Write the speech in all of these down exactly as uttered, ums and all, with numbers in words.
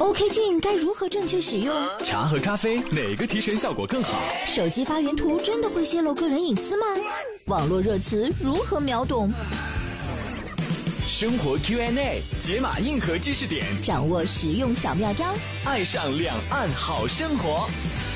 O K 镜该如何正确使用？ 茶和咖啡哪个提神效果更好？ 手机发原图真的会泄露个人隐私吗？网络热词如何秒懂？ 生活 Q and A 解码硬核知识点， 掌握实用小妙招， 爱上两岸好生活。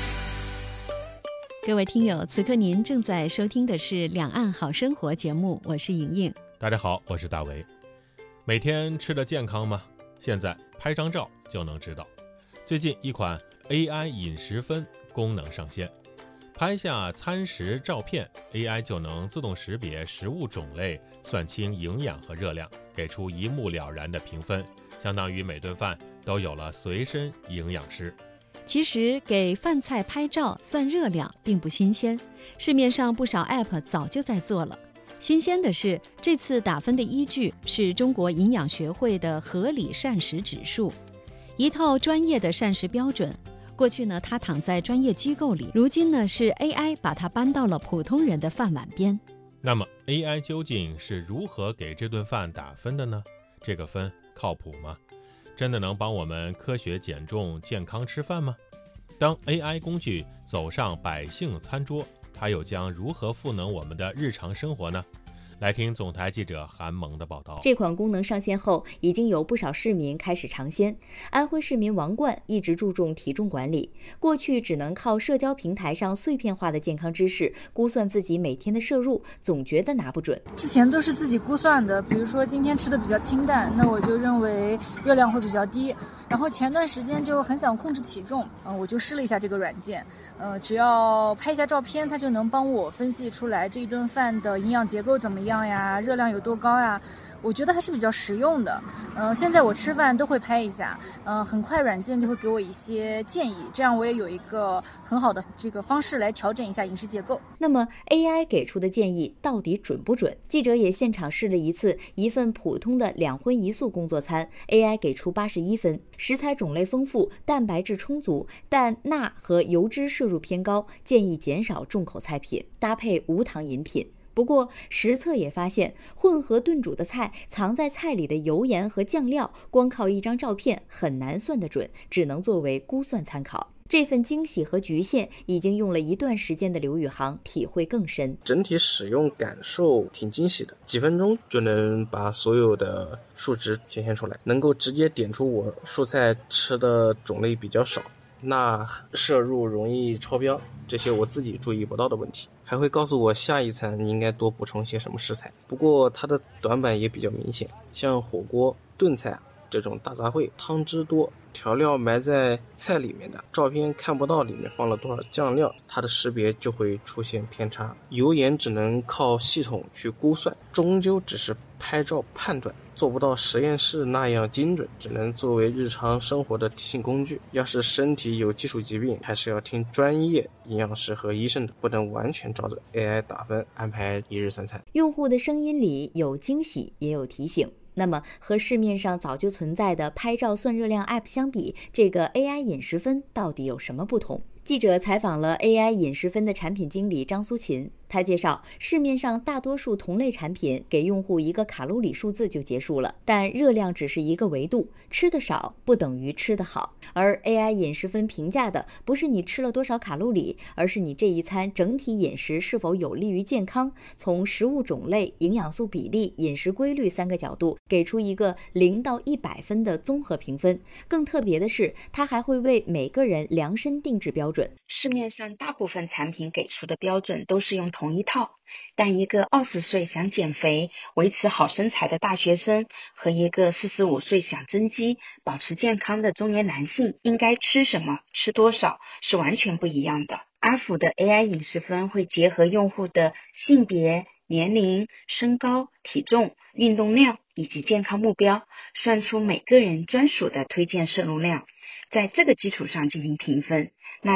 各位听友，此刻您正在收听的是两岸好生活节目，我是莹莹。 大家好，我是大为。每天吃的健康吗？现在拍张照就能知道。最近一款 A I 饮食分功能上线，拍下餐食照片， A I 就能自动识别食物种类，算清营养和热量，给出一目了然的评分，相当于每顿饭都有了随身营养师。 其实给饭菜拍照算热量并不新鲜，市面上不少 App 早就在做了。新鲜的是，这次打分的依据是中国营养学会的合理膳食指数，一套专业的膳食标准。过去呢，它躺在专业机构里，如今呢，是 A I 把它搬到了普通人的饭碗边。 那么 A I 究竟是如何给这顿饭打分的呢？这个分靠谱吗？真的能帮我们科学减重、健康吃饭吗？当 A I 工具走上百姓餐桌，它又将如何赋能我们的日常生活呢？来听总台记者韩萌的报道。 这款功能上线后，已经有不少市民开始尝鲜。安徽市民王冠一直注重体重管理，过去只能靠社交平台上碎片化的健康知识估算自己每天的摄入，总觉得拿不准。 之前都是自己估算的，比如说今天吃的比较清淡，那我就认为热量会比较低。然后前段时间就很想控制体重，嗯、呃，我就试了一下这个软件，呃，只要拍一下照片，它就能帮我分析出来这一顿饭的营养结构怎么样呀，热量有多高呀。我觉得还是比较实用的，呃，现在我吃饭都会拍一下，呃，很快软件就会给我一些建议，这样我也有一个很好的这个方式来调整一下饮食结构。 那么 A I 给出的建议到底准不准？记者也现场试了一次，一份普通的两荤一素工作餐 ，A I 给出八十一分，食材种类丰富，蛋白质充足，但钠和油脂摄入偏高，建议减少重口菜品，搭配无糖饮品。不过实测也发现，混合炖煮的菜藏在菜里的油盐和酱料，光靠一张照片很难算得准，只能作为估算参考。这份惊喜和局限，已经用了一段时间的刘宇航体会更深。 整体使用感受挺惊喜的，几分钟就能把所有的数值显现出来，能够直接点出我蔬菜吃的种类比较少，钠摄入容易超标，这些我自己注意不到的问题，还会告诉我下一餐应该多补充些什么食材。不过它的短板也比较明显，像火锅、炖菜啊这种大杂烩，汤汁多，调料埋在菜里面的，照片看不到里面放了多少酱料，它的识别就会出现偏差。油盐只能靠系统去估算，终究只是拍照判断，做不到实验室那样精准，只能作为日常生活的提醒工具。要是身体有基础疾病，还是要听专业营养师和医生的，不能完全照着 A I 打分安排一日三餐。 用户的声音里有惊喜，也有提醒。那么和市面上早就存在的拍照算热量 App 相比，这个 A I 饮食分到底有什么不同？记者采访了 A I 饮食分的产品经理张苏琴，他介绍，市面上大多数同类产品给用户一个卡路里数字就结束了，但热量只是一个维度，吃得少不等于吃得好。而 A I 饮食分评价的不是你吃了多少卡路里，而是你这一餐整体饮食是否有利于健康，从食物种类、营养素比例、饮食规律三个角度给出一个零到一百分的综合评分。更特别的是，它还会为每个人量身定制标准。 市面上大部分产品给出的标准都是用同一套，但一个二十岁想减肥、维持好身材的大学生和一个四十五岁想增肌、保持健康的中年男性应该吃什么、吃多少是完全不一样的。阿福的 A I 饮食分会结合用户的性别、年龄、身高、体重、运动量以及健康目标，算出每个人专属的推荐摄入量，在这个基础上进行评分。那